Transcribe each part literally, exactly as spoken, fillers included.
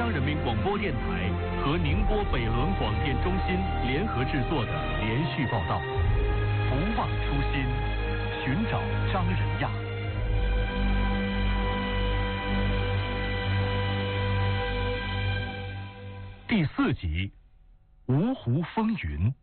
央人民广播电台和宁波北仑广电中心联合制作的连续报道，不忘初心，寻找张仁亚。第四集，芜湖风云。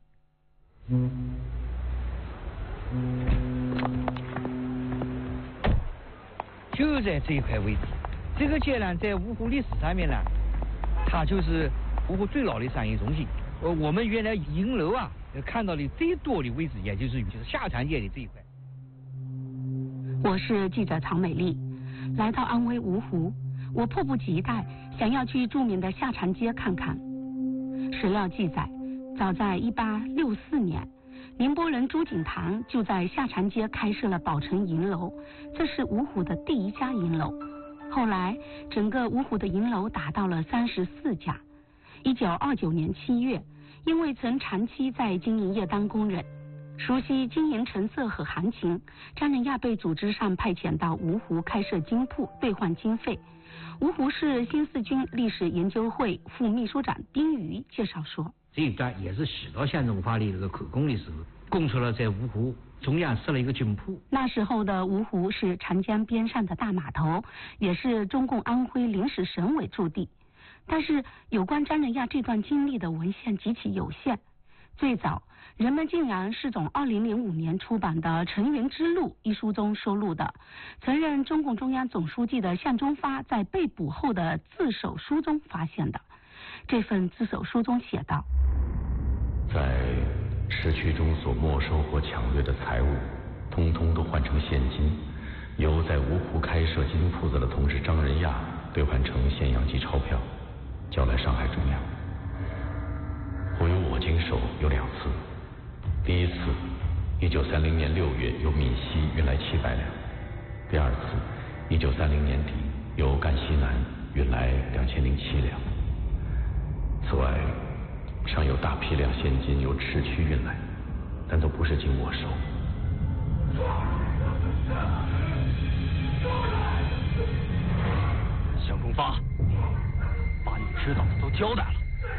就在这一块位置，这个街呢，在芜湖历史上面呢，它就是芜湖最老的商业中心。呃，我们原来银楼啊，看到的最多的位置，也就是就是下船街的这一块。 我是记者曹美丽，来到安徽芜湖，我迫不及待想要去著名的下船街看看。史料记载，早在一八六四年，宁波人朱景堂就在下船街开设了宝成银楼，这是芜湖的第一家银楼。后来，整个芜湖的银楼达到了三十四家。一九二九年七月，因为曾长期在经营业当工人，熟悉经营成色和行情，张仁亚被组织上派遣到芜湖开设金铺兑换经费。芜湖市新四军历史研究会副秘书长丁瑜介绍说， 这一段也是许多县政府的这个口供的时候，供出了在芜湖中央设了一个金铺。 那时候的芜湖是长江边上的大码头，也是中共安徽临时省委驻地。但是有关张仁亚这段经历的文献极其有限。最早人们竟然是从二零零五年出版的《陈云之路》一书中收录的，曾任中共中央总书记的向忠发在被捕后的自首书中发现的。这份自首书中写道， 在市区中所没收或抢掠的财物，通通都换成现金，由在芜湖开设金铺子的同志张仁亚兑换成现洋及钞票，交来上海中央。或由我经手有两次，第一次一九三零年六月由闽西运来七百两，第二次一九三零年底由赣西南运来两千零七两。此外尚有大批量现金由市区运来，但都不是经我手。 向忠发，把你知道的都交代了，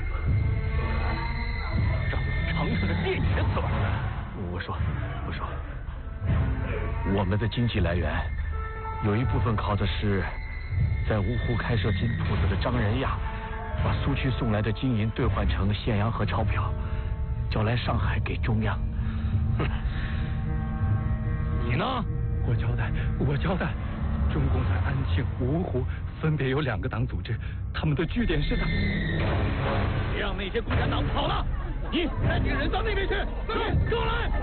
让我尝尝这猎你的滋味。 我说我说我们的经济来源有一部分靠的是在芜湖开设金铺子的张仁亚把苏区送来的金银兑换成现洋和钞票，交来上海给中央。 你呢？ 我交代，我交代，中共在安庆、芜湖分别有两个党组织，他们的据点是的。 别让那些共产党跑了！你带几个人到那边去，对，跟我来。